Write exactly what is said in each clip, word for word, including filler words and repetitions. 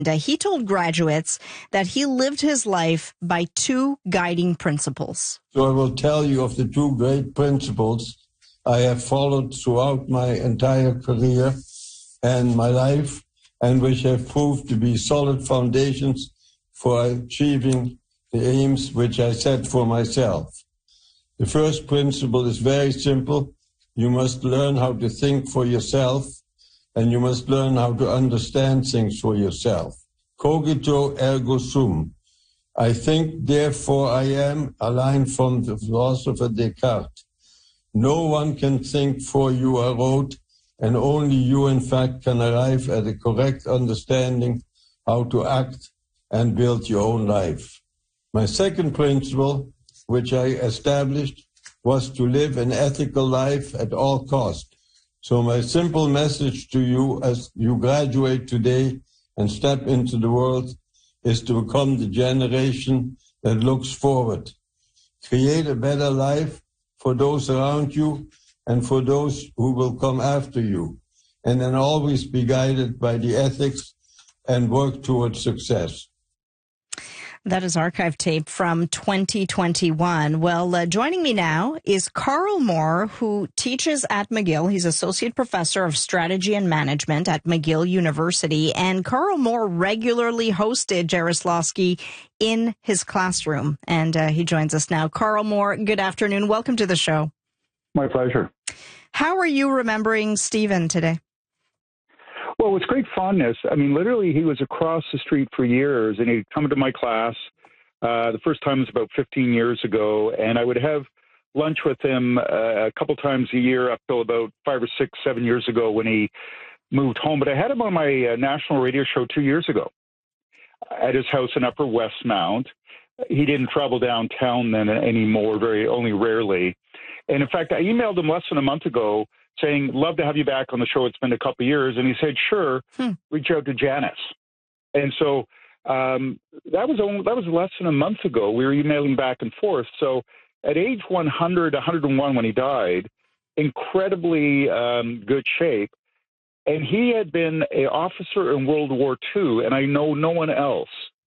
Uh, he told graduates that he lived his life by two guiding principles. So I will tell you of the two great principles I have followed throughout my entire career and my life, and which have proved to be solid foundations for achieving the aims which I set for myself. The first principle is very simple. You must learn how to think for yourself, and you must learn how to understand things for yourself. Cogito ergo sum. I think, therefore I am, a line from the philosopher Descartes. No one can think for you, I wrote, and only you, in fact, can arrive at a correct understanding how to act and build your own life. My second principle, which I established, was to live an ethical life at all costs. So my simple message to you as you graduate today and step into the world is to become the generation that looks forward. Create a better life for those around you and for those who will come after you. And then always be guided by the ethics and work towards success. That is archive tape from twenty twenty-one. Well, uh, joining me now is Carl Moore, who teaches at McGill. He's associate professor of strategy and management at McGill University. And Carl Moore regularly hosted Jarislowsky in his classroom. And uh, he joins us now. Carl Moore, good afternoon. Welcome to the show. My pleasure. How are you remembering Stephen today? Well, it's great fondness. I mean, literally, he was across the street for years, and he'd come to my class. Uh, the first time was about fifteen years ago, and I would have lunch with him uh, a couple times a year up till about five or six, seven years ago when he moved home. But I had him on my uh, national radio show two years ago at his house in Upper Westmount. He didn't travel downtown then anymore, very only rarely. And in fact, I emailed him less than a month ago saying, love to have you back on the show. It's been a couple of years. And he said, sure, hmm. reach out to Janice. And so um, that was only, that was less than a month ago. We were emailing back and forth. So at age one hundred, one hundred one when he died, incredibly um, good shape. And he had been an officer in World War Two, and I know no one else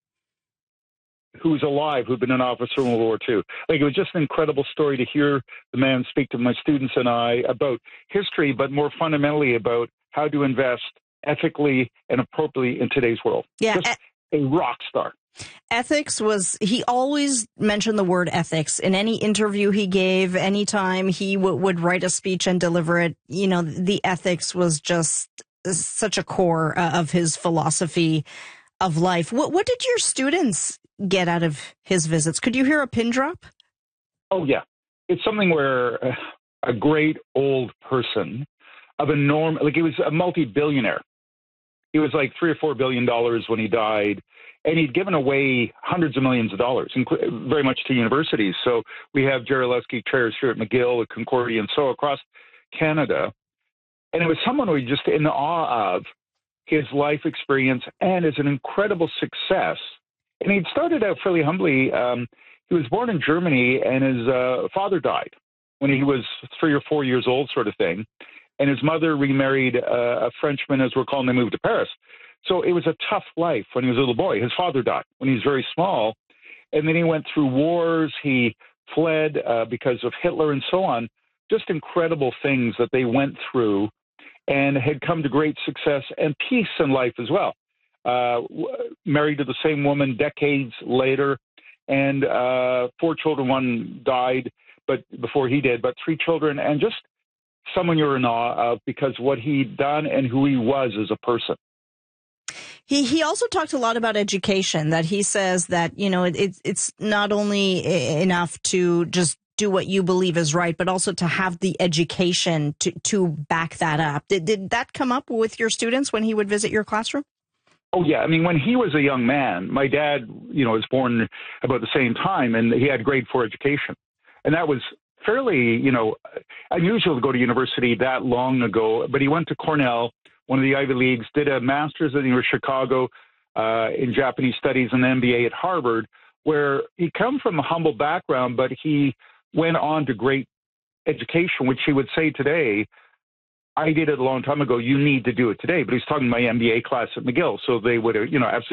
who's alive who'd been an officer in World War Two. Like, it was just an incredible story to hear the man speak to my students and I about history, but more fundamentally about how to invest ethically and appropriately in today's world. Yeah, just e- a rock star. Ethics was, he always mentioned the word ethics in any interview he gave, anytime he w- would write a speech and deliver it. You know, the ethics was just such a core uh, of his philosophy of life. What, what did your students get out of his visits? Could you hear a pin drop? Oh, yeah. It's something where a great old person of enormous, like, he was a multi-billionaire. He was like three or four billion dollars when he died, and he'd given away hundreds of millions of dollars, inc- very much to universities. So we have Jarislowsky chairs here at McGill, at Concordia, and so across Canada. And it was someone we were just in awe of his life experience and as an incredible success. And he'd started out fairly humbly. Um, he was born in Germany, and his uh, father died when he was three or four years old, sort of thing. And his mother remarried uh, a Frenchman, as we're calling, they moved to Paris. So it was a tough life when he was a little boy. His father died when he was very small. And then he went through wars. He fled uh, because of Hitler and so on. Just incredible things that they went through, and had come to great success and peace in life as well. Uh, married to the same woman decades later, and uh, four children. One died but before he did, but three children, and just someone you're in awe of because what he'd done and who he was as a person. He he also talked a lot about education, that he says that, you know, it, it, it's not only enough to just do what you believe is right, but also to have the education to, to back that up. Did, did that come up with your students when he would visit your classroom? Oh, yeah. I mean, when he was a young man, my dad, you know, was born about the same time, and he had grade four education. And that was fairly, you know, unusual to go to university that long ago. But he went to Cornell, one of the Ivy Leagues, did a master's at the University of Chicago uh, in Japanese studies and an M B A at Harvard, where he come from a humble background, but he went on to great education, which he would say today, I did it a long time ago. You need to do it today. But he's talking to my M B A class at McGill. So they would have, you know, absolutely